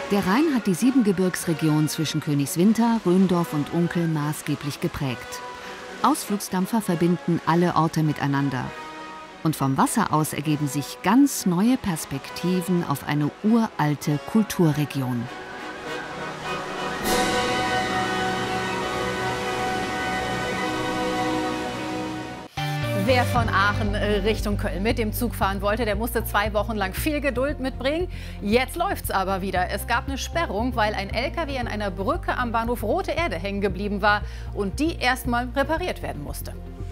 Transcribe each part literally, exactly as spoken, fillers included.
Der Rhein hat die Siebengebirgsregion zwischen Königswinter, Rhöndorf und Unkel maßgeblich geprägt. Ausflugsdampfer verbinden alle Orte miteinander. Und vom Wasser aus ergeben sich ganz neue Perspektiven auf eine uralte Kulturregion. Wer von Aachen Richtung Köln mit dem Zug fahren wollte, der musste zwei Wochen lang viel Geduld mitbringen. Jetzt läuft's aber wieder. Es gab eine Sperrung, weil ein L K W an einer Brücke am Bahnhof Rote Erde hängen geblieben war und die erstmal repariert werden musste.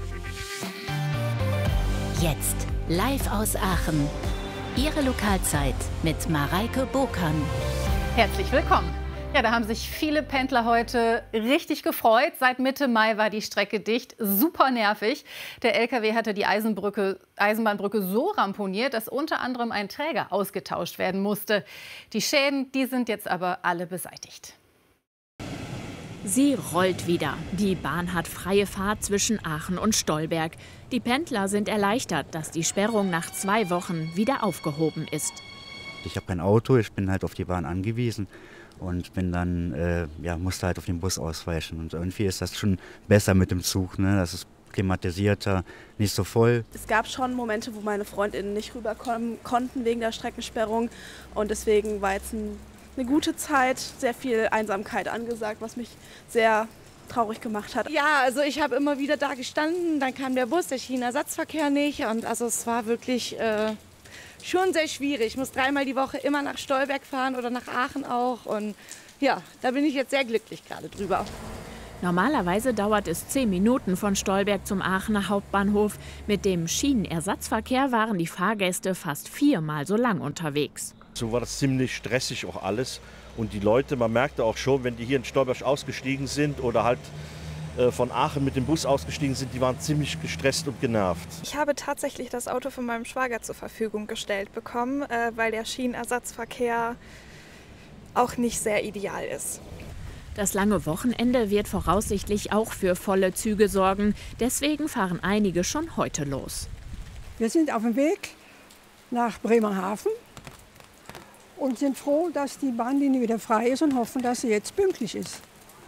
Jetzt live aus Aachen. Ihre Lokalzeit mit Mareike Bokan. Herzlich willkommen. Ja, da haben sich viele Pendler heute richtig gefreut. Seit Mitte Mai war die Strecke dicht. Super nervig. Der L K W hatte die Eisenbrücke, Eisenbahnbrücke so ramponiert, dass unter anderem ein Träger ausgetauscht werden musste. Die Schäden, die sind jetzt aber alle beseitigt. Sie rollt wieder. Die Bahn hat freie Fahrt zwischen Aachen und Stolberg. Die Pendler sind erleichtert, dass die Sperrung nach zwei Wochen wieder aufgehoben ist. Ich habe kein Auto, ich bin halt auf die Bahn angewiesen. Und bin dann, äh, ja, musste halt auf den Bus ausweichen. Und irgendwie ist das schon besser mit dem Zug, ne? Das ist klimatisierter, nicht so voll. Es gab schon Momente, wo meine Freundinnen nicht rüberkommen konnten wegen der Streckensperrung. Und deswegen war jetzt ein, eine gute Zeit, sehr viel Einsamkeit angesagt, was mich sehr traurig gemacht hat. Ja, also ich habe immer wieder da gestanden, dann kam der Bus, der Schienenersatzverkehr nicht. Und also es war wirklich Äh schon sehr schwierig. Ich muss dreimal die Woche immer nach Stolberg fahren oder nach Aachen auch. Und ja, da bin ich jetzt sehr glücklich gerade drüber. Normalerweise dauert es zehn Minuten von Stolberg zum Aachener Hauptbahnhof. Mit dem Schienenersatzverkehr waren die Fahrgäste fast viermal so lang unterwegs. So war das ziemlich stressig auch alles. Und die Leute, man merkte auch schon, wenn die hier in Stolberg ausgestiegen sind oder halt von Aachen mit dem Bus ausgestiegen sind, die waren ziemlich gestresst und genervt. Ich habe tatsächlich das Auto von meinem Schwager zur Verfügung gestellt bekommen, weil der Schienenersatzverkehr auch nicht sehr ideal ist. Das lange Wochenende wird voraussichtlich auch für volle Züge sorgen. Deswegen fahren einige schon heute los. Wir sind auf dem Weg nach Bremerhaven und sind froh, dass die Bahnlinie wieder frei ist und hoffen, dass sie jetzt pünktlich ist.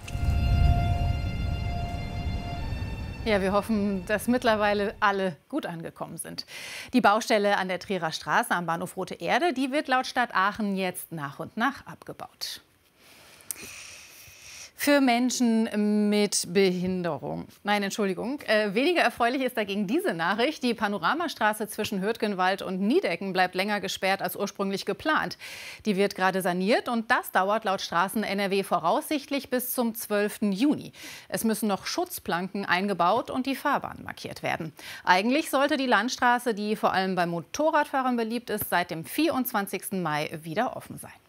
Ja, wir hoffen, dass mittlerweile alle gut angekommen sind. Die Baustelle an der Trierer Straße am Bahnhof Rote Erde, die wird laut Stadt Aachen jetzt nach und nach abgebaut. Für Menschen mit Behinderung. Nein, Entschuldigung. Äh, weniger erfreulich ist dagegen diese Nachricht. Die Panoramastraße zwischen Hürtgenwald und Niedecken bleibt länger gesperrt als ursprünglich geplant. Die wird gerade saniert und das dauert laut Straßen N R W voraussichtlich bis zum zwölften Juni. Es müssen noch Schutzplanken eingebaut und die Fahrbahn markiert werden. Eigentlich sollte die Landstraße, die vor allem bei Motorradfahrern beliebt ist, seit dem vierundzwanzigsten Mai wieder offen sein.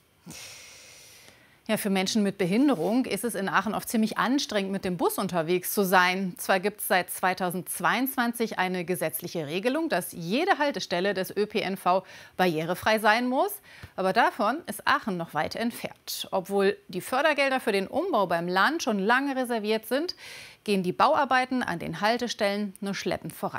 Ja, für Menschen mit Behinderung ist es in Aachen oft ziemlich anstrengend, mit dem Bus unterwegs zu sein. Zwar gibt es seit zweitausendzweiundzwanzig eine gesetzliche Regelung, dass jede Haltestelle des Ö P N V barrierefrei sein muss. Aber davon ist Aachen noch weit entfernt. Obwohl die Fördergelder für den Umbau beim Land schon lange reserviert sind, gehen die Bauarbeiten an den Haltestellen nur schleppend voran.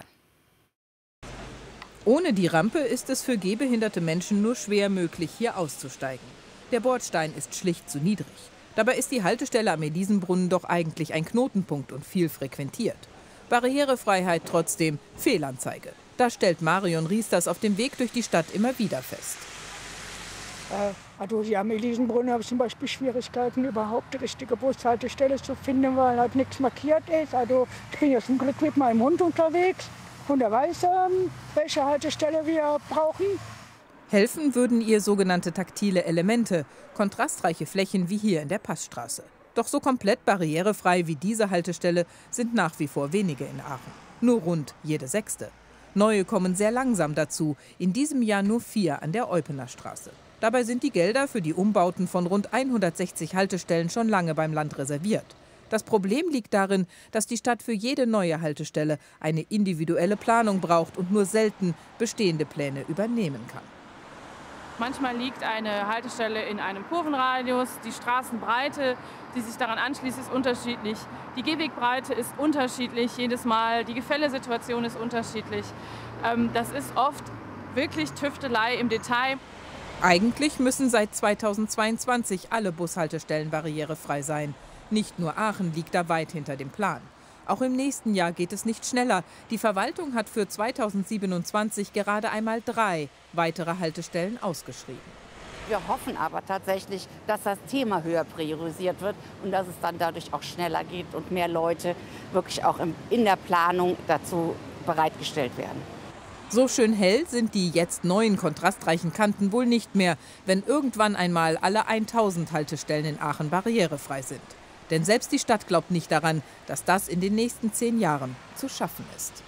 Ohne die Rampe ist es für gehbehinderte Menschen nur schwer möglich, hier auszusteigen. Der Bordstein ist schlicht zu niedrig. Dabei ist die Haltestelle am Elisenbrunnen doch eigentlich ein Knotenpunkt und viel frequentiert. Barrierefreiheit trotzdem Fehlanzeige. Das stellt Marion Riesters auf dem Weg durch die Stadt immer wieder fest. Äh, also hier am Elisenbrunnen habe ich zum Beispiel Schwierigkeiten, überhaupt die richtige Bushaltestelle zu finden, weil halt nichts markiert ist. Also ich bin jetzt zum Glück mit meinem Hund unterwegs und er weiß, ähm, welche Haltestelle wir brauchen. Helfen würden ihr sogenannte taktile Elemente, kontrastreiche Flächen wie hier in der Passstraße. Doch so komplett barrierefrei wie diese Haltestelle sind nach wie vor wenige in Aachen. Nur rund jede sechste. Neue kommen sehr langsam dazu, in diesem Jahr nur vier an der Eupener Straße. Dabei sind die Gelder für die Umbauten von rund hundertsechzig Haltestellen schon lange beim Land reserviert. Das Problem liegt darin, dass die Stadt für jede neue Haltestelle eine individuelle Planung braucht und nur selten bestehende Pläne übernehmen kann. Manchmal liegt eine Haltestelle in einem Kurvenradius. Die Straßenbreite, die sich daran anschließt, ist unterschiedlich. Die Gehwegbreite ist unterschiedlich jedes Mal. Die Gefällesituation ist unterschiedlich. Das ist oft wirklich Tüftelei im Detail. Eigentlich müssen seit zweitausendzweiundzwanzig alle Bushaltestellen barrierefrei sein. Nicht nur Aachen liegt da weit hinter dem Plan. Auch im nächsten Jahr geht es nicht schneller. Die Verwaltung hat für zweitausendsiebenundzwanzig gerade einmal drei weitere Haltestellen ausgeschrieben. Wir hoffen aber tatsächlich, dass das Thema höher priorisiert wird und dass es dann dadurch auch schneller geht und mehr Leute wirklich auch in der Planung dazu bereitgestellt werden. So schön hell sind die jetzt neuen kontrastreichen Kanten wohl nicht mehr, wenn irgendwann einmal alle tausend Haltestellen in Aachen barrierefrei sind. Denn selbst die Stadt glaubt nicht daran, dass das in den nächsten zehn Jahren zu schaffen ist.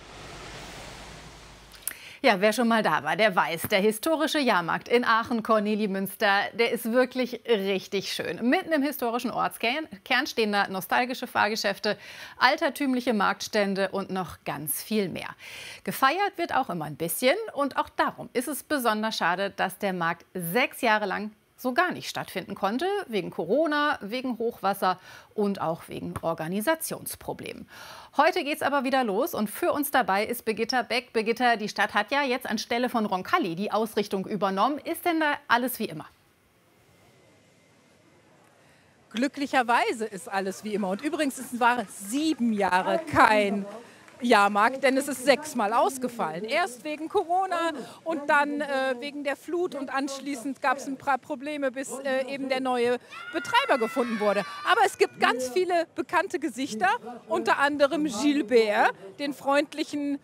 Ja, wer schon mal da war, der weiß, der historische Jahrmarkt in Aachen-Kornelimünster, der ist wirklich richtig schön. Mitten im historischen Ortskern stehen da nostalgische Fahrgeschäfte, altertümliche Marktstände und noch ganz viel mehr. Gefeiert wird auch immer ein bisschen und auch darum ist es besonders schade, dass der Markt sechs Jahre lang so gar nicht stattfinden konnte, wegen Corona, wegen Hochwasser und auch wegen Organisationsproblemen. Heute geht es aber wieder los und für uns dabei ist Birgitta Beck. Birgitta, die Stadt hat ja jetzt anstelle von Roncalli die Ausrichtung übernommen. Ist denn da alles wie immer? Glücklicherweise ist alles wie immer. Und übrigens, es waren sieben Jahre kein Jahrmarkt, denn es ist sechsmal ausgefallen. Erst wegen Corona und dann äh, wegen der Flut und anschließend gab es ein paar Probleme, bis äh, eben der neue Betreiber gefunden wurde. Aber es gibt ganz viele bekannte Gesichter, unter anderem Gilbert, den freundlichen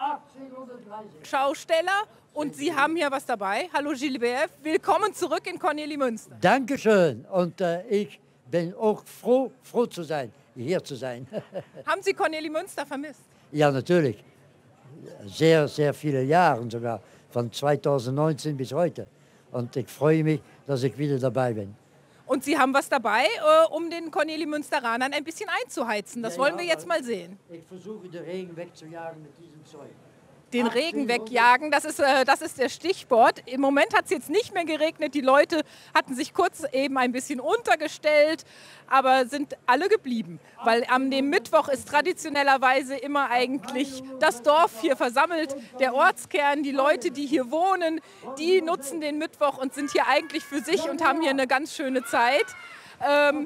Schausteller. Und Sie haben hier was dabei. Hallo Gilbert, willkommen zurück in Kornelimünster. Dankeschön und äh, ich bin auch froh, froh zu sein, hier zu sein. Haben Sie Kornelimünster vermisst? Ja, natürlich. Sehr, sehr viele Jahre sogar, von zweitausendneunzehn bis heute. Und ich freue mich, dass ich wieder dabei bin. Und Sie haben was dabei, äh, um den Kornelimünsteranern ein bisschen einzuheizen. Das ja, wollen wir ja, jetzt mal sehen. Ich versuche, den Regen wegzujagen mit diesem Zeug. Den Regen wegjagen, das ist, äh, das ist der Stichwort. Im Moment hat es jetzt nicht mehr geregnet. Die Leute hatten sich kurz eben ein bisschen untergestellt, aber sind alle geblieben. Weil am dem Mittwoch ist traditionellerweise immer eigentlich das Dorf hier versammelt, der Ortskern, die Leute, die hier wohnen, die nutzen den Mittwoch und sind hier eigentlich für sich und haben hier eine ganz schöne Zeit. Ähm,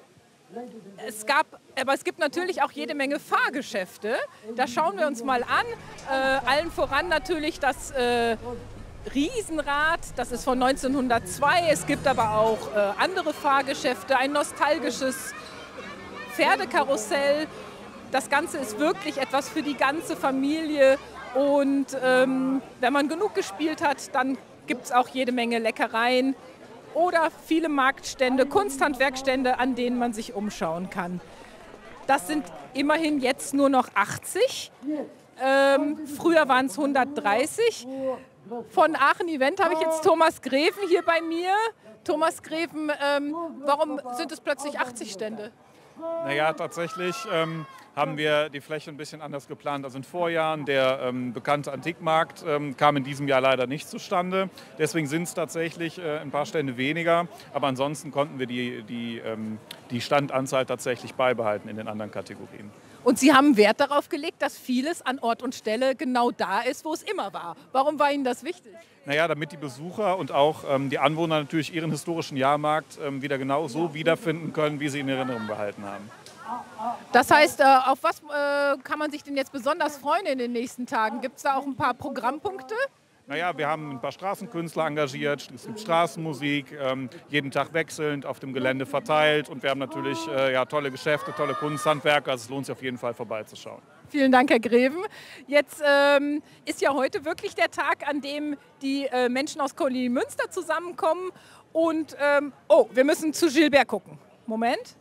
Es gab, aber es gibt natürlich auch jede Menge Fahrgeschäfte. Da schauen wir uns mal an. Äh, allen voran natürlich das äh, Riesenrad, das ist von neunzehnhundertzwei. Es gibt aber auch äh, andere Fahrgeschäfte, ein nostalgisches Pferdekarussell. Das Ganze ist wirklich etwas für die ganze Familie. Und ähm, wenn man genug gespielt hat, dann gibt es auch jede Menge Leckereien. Oder viele Marktstände, Kunsthandwerkstände, an denen man sich umschauen kann. Das sind immerhin jetzt nur noch achtzig. Ähm, früher waren es hundertdreißig. Von Aachen Event habe ich jetzt Thomas Greven hier bei mir. Thomas Greven, ähm, warum sind es plötzlich achtzig Stände? Naja, tatsächlich ähm, haben wir die Fläche ein bisschen anders geplant als in Vorjahren. Der ähm, bekannte Antikmarkt ähm, kam in diesem Jahr leider nicht zustande. Deswegen sind es tatsächlich äh, ein paar Stände weniger. Aber ansonsten konnten wir die, die, ähm, die Standanzahl tatsächlich beibehalten in den anderen Kategorien. Und Sie haben Wert darauf gelegt, dass vieles an Ort und Stelle genau da ist, wo es immer war. Warum war Ihnen das wichtig? Naja, damit die Besucher und auch ähm, die Anwohner natürlich ihren historischen Jahrmarkt ähm, wieder genau so wiederfinden können, wie sie ihn in Erinnerung behalten haben. Das heißt, äh, auf was äh, kann man sich denn jetzt besonders freuen in den nächsten Tagen? Gibt es da auch ein paar Programmpunkte? Naja, wir haben ein paar Straßenkünstler engagiert, es gibt Straßenmusik, ähm, jeden Tag wechselnd auf dem Gelände verteilt und wir haben natürlich äh, ja, tolle Geschäfte, tolle Kunsthandwerker, also es lohnt sich auf jeden Fall vorbeizuschauen. Vielen Dank, Herr Greven. Jetzt ähm, ist ja heute wirklich der Tag, an dem die äh, Menschen aus Kornelimünster zusammenkommen und, ähm, oh, wir müssen zu Gilbert gucken. Moment.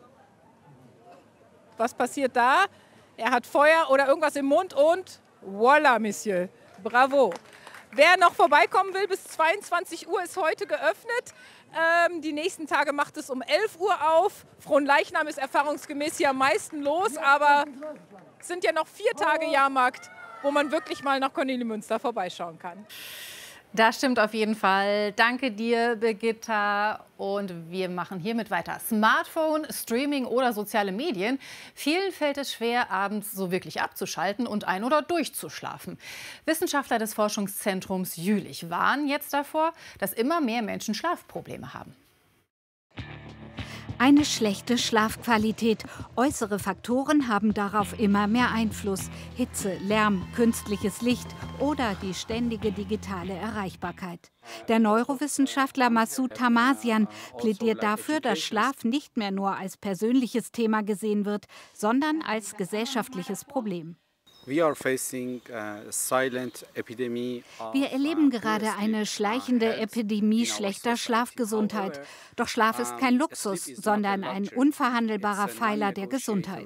Was passiert da? Er hat Feuer oder irgendwas im Mund und voilà, Monsieur, bravo. Wer noch vorbeikommen will, bis zweiundzwanzig Uhr ist heute geöffnet. Ähm, die nächsten Tage macht es um elf Uhr auf. Fronleichnam ist erfahrungsgemäß hier am meisten los, aber es sind ja noch vier Tage Jahrmarkt, wo man wirklich mal nach Kornelimünster vorbeischauen kann. Das stimmt auf jeden Fall. Danke dir, Birgitta. Und wir machen hiermit weiter. Smartphone, Streaming oder soziale Medien. Vielen fällt es schwer, abends so wirklich abzuschalten und ein- oder durchzuschlafen. Wissenschaftler des Forschungszentrums Jülich warnen jetzt davor, dass immer mehr Menschen Schlafprobleme haben. Eine schlechte Schlafqualität. Äußere Faktoren haben darauf immer mehr Einfluss. Hitze, Lärm, künstliches Licht oder die ständige digitale Erreichbarkeit. Der Neurowissenschaftler Masoud Tamasian plädiert dafür, dass Schlaf nicht mehr nur als persönliches Thema gesehen wird, sondern als gesellschaftliches Problem. Wir erleben gerade eine schleichende Epidemie schlechter Schlafgesundheit. Doch Schlaf ist kein Luxus, sondern ein unverhandelbarer Pfeiler der Gesundheit.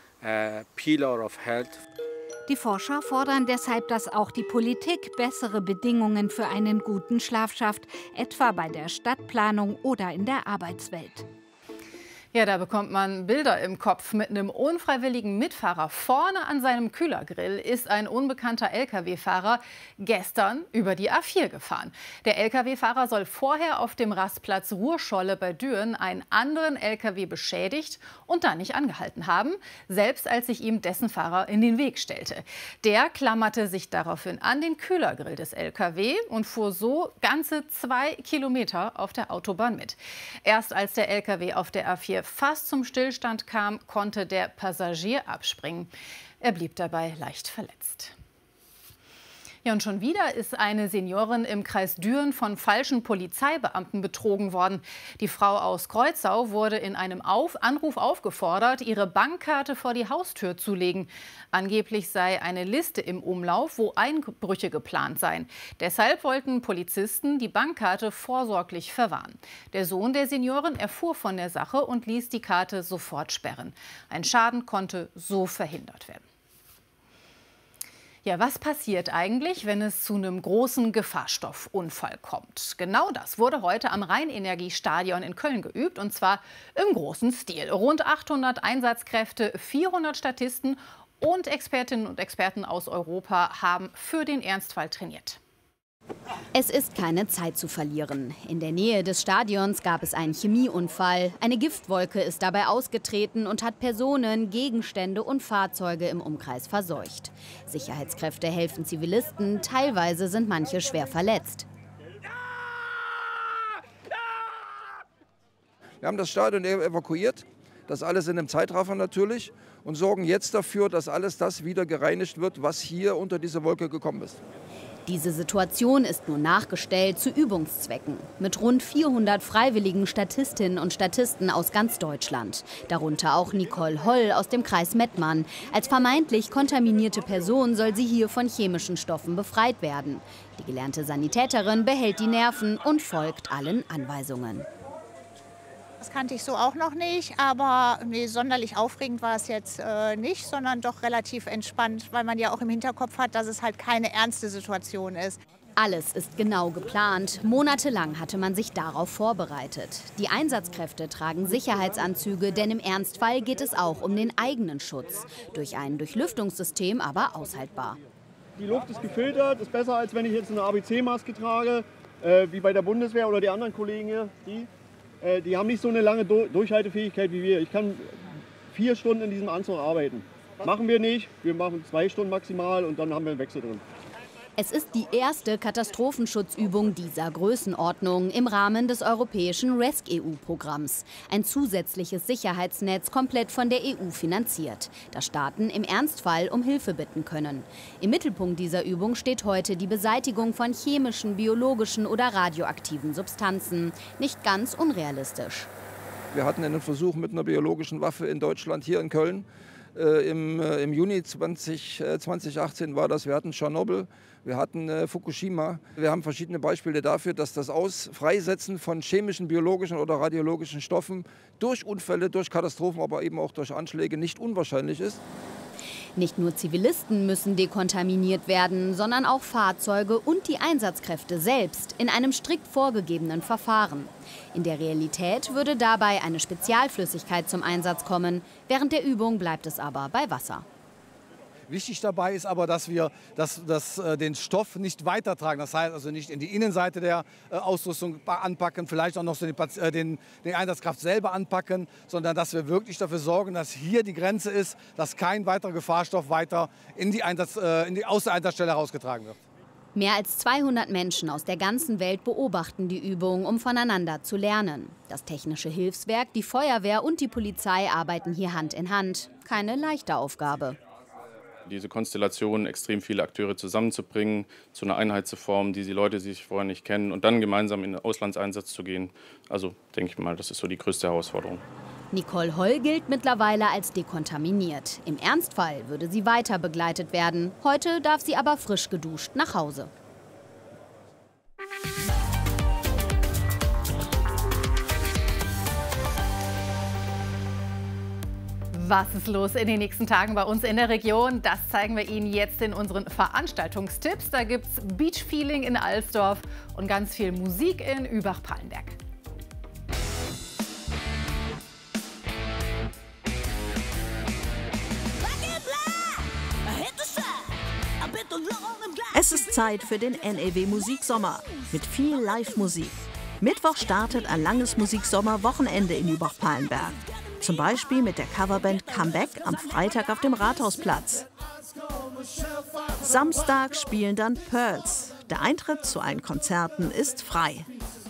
Die Forscher fordern deshalb, dass auch die Politik bessere Bedingungen für einen guten Schlaf schafft, etwa bei der Stadtplanung oder in der Arbeitswelt. Ja, da bekommt man Bilder im Kopf. Mit einem unfreiwilligen Mitfahrer vorne an seinem Kühlergrill ist ein unbekannter L K W-Fahrer gestern über die A vier gefahren. Der L K W-Fahrer soll vorher auf dem Rastplatz Ruhrscholle bei Düren einen anderen L K W beschädigt und da nicht angehalten haben, selbst als sich ihm dessen Fahrer in den Weg stellte. Der klammerte sich daraufhin an den Kühlergrill des L K W und fuhr so ganze zwei Kilometer auf der Autobahn mit. Erst als der L K W auf der A vier fast zum Stillstand kam, konnte der Passagier abspringen. Er blieb dabei leicht verletzt. Ja, und schon wieder ist eine Seniorin im Kreis Düren von falschen Polizeibeamten betrogen worden. Die Frau aus Kreuzau wurde in einem Auf Anruf aufgefordert, ihre Bankkarte vor die Haustür zu legen. Angeblich sei eine Liste im Umlauf, wo Einbrüche geplant seien. Deshalb wollten Polizisten die Bankkarte vorsorglich verwahren. Der Sohn der Seniorin erfuhr von der Sache und ließ die Karte sofort sperren. Ein Schaden konnte so verhindert werden. Ja, was passiert eigentlich, wenn es zu einem großen Gefahrstoffunfall kommt? Genau das wurde heute am Rheinenergiestadion in Köln geübt, und zwar im großen Stil. Rund achthundert Einsatzkräfte, vierhundert Statisten und Expertinnen und Experten aus Europa haben für den Ernstfall trainiert. Es ist keine Zeit zu verlieren. In der Nähe des Stadions gab es einen Chemieunfall. Eine Giftwolke ist dabei ausgetreten und hat Personen, Gegenstände und Fahrzeuge im Umkreis verseucht. Sicherheitskräfte helfen Zivilisten, teilweise sind manche schwer verletzt. Wir haben das Stadion evakuiert, das alles in einem Zeitraffer natürlich, und sorgen jetzt dafür, dass alles das wieder gereinigt wird, was hier unter diese Wolke gekommen ist. Diese Situation ist nur nachgestellt zu Übungszwecken. Mit rund vierhundert freiwilligen Statistinnen und Statisten aus ganz Deutschland. Darunter auch Nicole Holl aus dem Kreis Mettmann. Als vermeintlich kontaminierte Person soll sie hier von chemischen Stoffen befreit werden. Die gelernte Sanitäterin behält die Nerven und folgt allen Anweisungen. Das kannte ich so auch noch nicht, aber nee, sonderlich aufregend war es jetzt äh, nicht, sondern doch relativ entspannt, weil man ja auch im Hinterkopf hat, dass es halt keine ernste Situation ist. Alles ist genau geplant. Monatelang hatte man sich darauf vorbereitet. Die Einsatzkräfte tragen Sicherheitsanzüge, denn im Ernstfall geht es auch um den eigenen Schutz. Durch ein Durchlüftungssystem aber aushaltbar. Die Luft ist gefiltert, ist besser, als wenn ich jetzt eine A B C-Maske trage, äh, wie bei der Bundeswehr oder die anderen Kollegen hier. Die Die haben nicht so eine lange Durchhaltefähigkeit wie wir. Ich kann vier Stunden in diesem Anzug arbeiten. Machen wir nicht. Wir machen zwei Stunden maximal und dann haben wir einen Wechsel drin. Es ist die erste Katastrophenschutzübung dieser Größenordnung im Rahmen des europäischen RESC-E U-Programms. Ein zusätzliches Sicherheitsnetz, komplett von der E U finanziert, das Staaten im Ernstfall um Hilfe bitten können. Im Mittelpunkt dieser Übung steht heute die Beseitigung von chemischen, biologischen oder radioaktiven Substanzen. Nicht ganz unrealistisch. Wir hatten einen Versuch mit einer biologischen Waffe in Deutschland, hier in Köln. Äh, im, äh, Im Juni zwanzig, äh, zweitausendachtzehn war das. Wir hatten Tschernobyl, wir hatten äh, Fukushima. Wir haben verschiedene Beispiele dafür, dass das Ausfreisetzen von chemischen, biologischen oder radiologischen Stoffen durch Unfälle, durch Katastrophen, aber eben auch durch Anschläge nicht unwahrscheinlich ist. Nicht nur Zivilisten müssen dekontaminiert werden, sondern auch Fahrzeuge und die Einsatzkräfte selbst in einem strikt vorgegebenen Verfahren. In der Realität würde dabei eine Spezialflüssigkeit zum Einsatz kommen. Während der Übung bleibt es aber bei Wasser. Wichtig dabei ist aber, dass wir das, das, äh, den Stoff nicht weitertragen. Das heißt also nicht in die Innenseite der äh, Ausrüstung anpacken, vielleicht auch noch so den, äh, den, den Einsatzkraft selber anpacken, sondern dass wir wirklich dafür sorgen, dass hier die Grenze ist, dass kein weiterer Gefahrstoff weiter in die Einsatz, äh, in die, aus der Einsatzstelle herausgetragen wird. Mehr als zweihundert Menschen aus der ganzen Welt beobachten die Übung, um voneinander zu lernen. Das Technische Hilfswerk, die Feuerwehr und die Polizei arbeiten hier Hand in Hand. Keine leichte Aufgabe. Diese Konstellation, extrem viele Akteure zusammenzubringen, zu einer Einheit zu formen, die die Leute sich vorher nicht kennen und dann gemeinsam in den Auslandseinsatz zu gehen. Also denke ich mal, das ist so die größte Herausforderung. Nicole Holl gilt mittlerweile als dekontaminiert. Im Ernstfall würde sie weiter begleitet werden. Heute darf sie aber frisch geduscht nach Hause. Was ist los in den nächsten Tagen bei uns in der Region? Das zeigen wir Ihnen jetzt in unseren Veranstaltungstipps. Da gibt es Beach-Feeling in Alsdorf und ganz viel Musik in Übach-Palenberg. Es ist Zeit für den N E W Musiksommer mit viel Live-Musik. Mittwoch startet ein langes Musiksommer-Wochenende in Übach-Palenberg. Zum Beispiel mit der Coverband Comeback am Freitag auf dem Rathausplatz. Samstag spielen dann Pearls. Der Eintritt zu allen Konzerten ist frei.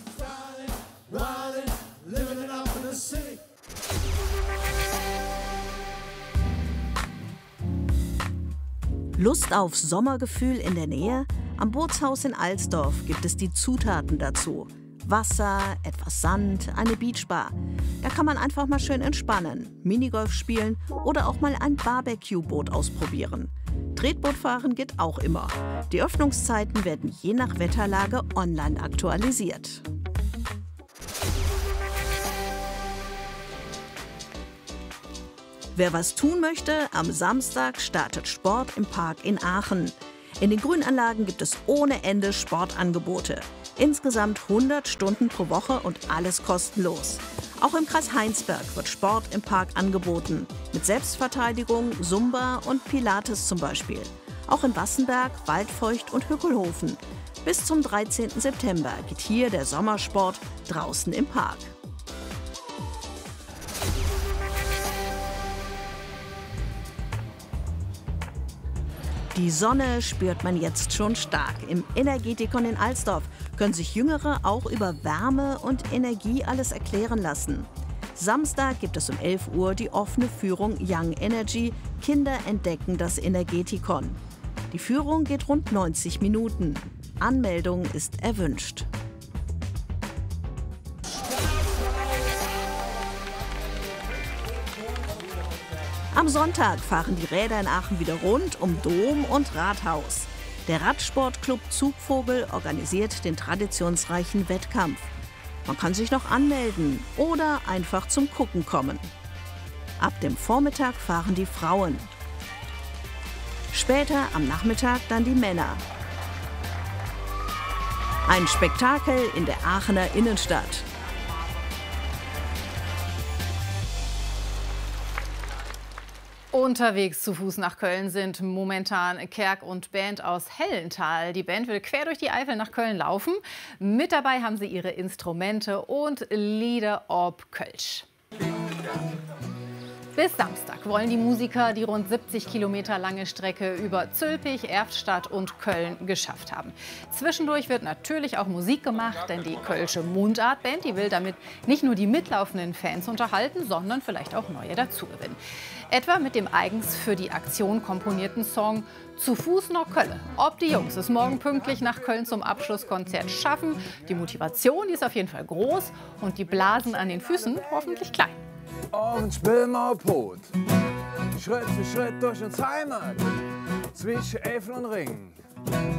Lust auf Sommergefühl in der Nähe? Am Bootshaus in Alsdorf gibt es die Zutaten dazu. Wasser, etwas Sand, eine Beachbar. Da kann man einfach mal schön entspannen, Minigolf spielen oder auch mal ein Barbecue-Boot ausprobieren. Tretbootfahren geht auch immer. Die Öffnungszeiten werden je nach Wetterlage online aktualisiert. Wer was tun möchte, am Samstag startet Sport im Park in Aachen. In den Grünanlagen gibt es ohne Ende Sportangebote. Insgesamt hundert Stunden pro Woche und alles kostenlos. Auch im Kreis Heinsberg wird Sport im Park angeboten. Mit Selbstverteidigung, Zumba und Pilates zum Beispiel. Auch in Wassenberg, Waldfeucht und Hückelhofen. Bis zum dreizehnten September geht hier der Sommersport draußen im Park. Die Sonne spürt man jetzt schon stark. Im Energetikon in Alsdorf können sich Jüngere auch über Wärme und Energie alles erklären lassen. Samstag gibt es um elf Uhr die offene Führung Young Energy. Kinder entdecken das Energetikon. Die Führung geht rund neunzig Minuten. Anmeldung ist erwünscht. Am Sonntag fahren die Räder in Aachen wieder rund um Dom und Rathaus. Der Radsportclub Zugvogel organisiert den traditionsreichen Wettkampf. Man kann sich noch anmelden oder einfach zum Gucken kommen. Ab dem Vormittag fahren die Frauen. Später am Nachmittag dann die Männer. Ein Spektakel in der Aachener Innenstadt. Unterwegs zu Fuß nach Köln sind momentan Kerk und Band aus Hellenthal. Die Band will quer durch die Eifel nach Köln laufen. Mit dabei haben sie ihre Instrumente und Lieder ob Kölsch. Bis Samstag wollen die Musiker die rund siebzig Kilometer lange Strecke über Zülpich, Erftstadt und Köln geschafft haben. Zwischendurch wird natürlich auch Musik gemacht, denn die Kölsche Mundartband, die will damit nicht nur die mitlaufenden Fans unterhalten, sondern vielleicht auch neue dazugewinnen. Etwa mit dem eigens für die Aktion komponierten Song Zu Fuß nach Kölle. Ob die Jungs es morgen pünktlich nach Köln zum Abschlusskonzert schaffen, die Motivation die ist auf jeden Fall groß und die Blasen an den Füßen hoffentlich klein. Und spiel mal Brot. Schritt für Schritt durch uns Heimat, zwischen Eifel und Ring.